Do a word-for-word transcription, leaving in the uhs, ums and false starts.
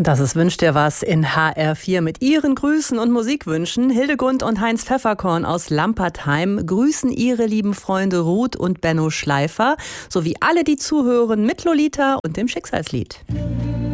Das ist Wünscht dir was in H R vier mit ihren Grüßen und Musikwünschen. Hildegund und Heinz Pfefferkorn aus Lampertheim grüßen ihre lieben Freunde Ruth und Benno Schleifer sowie alle, die zuhören mit Lolita und dem Schicksalslied.